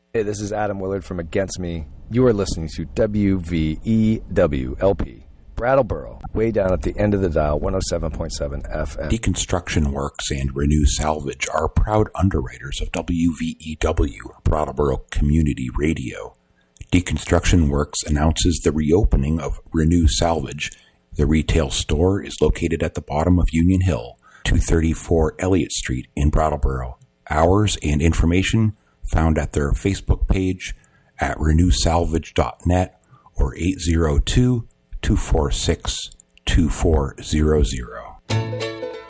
Hey, this is Adam Willard from Against Me. You are listening to WVEWLP, Brattleboro, way down at the end of the dial, 107.7 FM. Deconstruction Works and Renew Salvage are proud underwriters of WVEW, Brattleboro Community Radio. Deconstruction Works announces the reopening of Renew Salvage. The retail store is located at the bottom of Union Hill, 234 Elliott Street in Brattleboro. Hours and information found at their Facebook page at renewsalvage.net or 802-246-2400.